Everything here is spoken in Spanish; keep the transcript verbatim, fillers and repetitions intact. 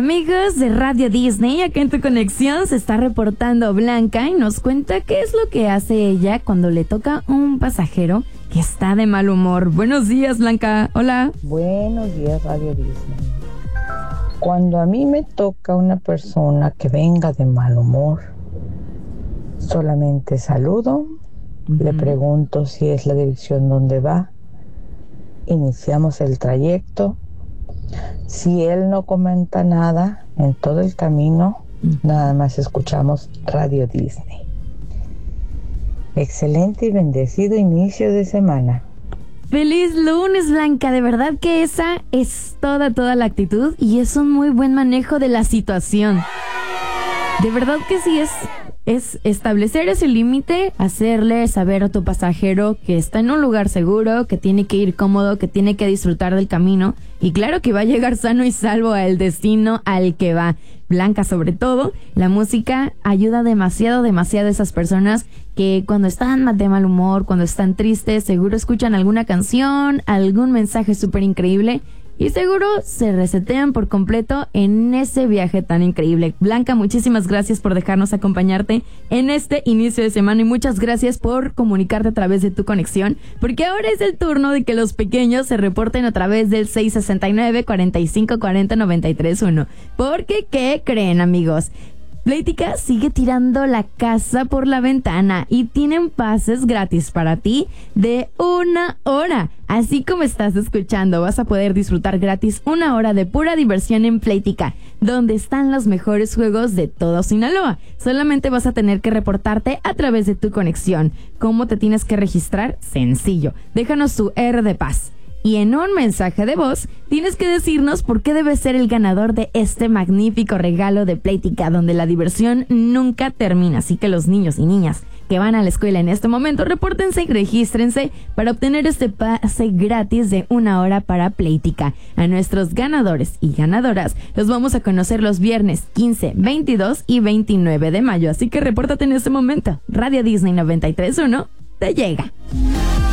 Amigos de Radio Disney, acá en Tu Conexión se está reportando Blanca y nos cuenta qué es lo que hace ella cuando le toca un pasajero que está de mal humor. Buenos días, Blanca. Hola. Buenos días, Radio Disney. Cuando a mí me toca una persona que venga de mal humor, solamente saludo, uh-huh. le pregunto si es la dirección donde va, iniciamos el trayecto. Si él no comenta nada en todo el camino, uh-huh. nada más escuchamos Radio Disney. Excelente y bendecido inicio de semana. ¡Feliz lunes, Blanca! De verdad que esa es toda, toda la actitud y es un muy buen manejo de la situación. De verdad que sí es, es establecer ese límite, hacerle saber a tu pasajero que está en un lugar seguro, que tiene que ir cómodo, que tiene que disfrutar del camino y claro que va a llegar sano y salvo al destino al que va. Blanca, sobre todo, la música ayuda demasiado, demasiado a esas personas que cuando están de mal humor, cuando están tristes, seguro escuchan alguna canción, algún mensaje súper increíble y seguro se resetean por completo en ese viaje tan increíble. Blanca, muchísimas gracias por dejarnos acompañarte en este inicio de semana y muchas gracias por comunicarte a través de Tu Conexión, porque ahora es el turno de que los pequeños se reporten a través del seis sesenta y nueve, cuarenta y cinco, cuarenta, noventa y tres, uno. Porque, ¿qué creen, amigos? Playtika sigue tirando la casa por la ventana y tienen pases gratis para ti de una hora. Así como estás escuchando, vas a poder disfrutar gratis una hora de pura diversión en Playtika, donde están los mejores juegos de todo Sinaloa. Solamente vas a tener que reportarte a través de Tu Conexión. ¿Cómo te tienes que registrar? Sencillo. Déjanos tu R de paz. Y en un mensaje de voz, tienes que decirnos por qué debes ser el ganador de este magnífico regalo de Playtika, donde la diversión nunca termina. Así que los niños y niñas que van a la escuela en este momento, repórtense y regístrense para obtener este pase gratis de una hora para Playtika. A nuestros ganadores y ganadoras los vamos a conocer los viernes quince, veintidós y veintinueve de mayo. Así que repórtate en este momento. Radio Disney noventa y tres punto uno te llega.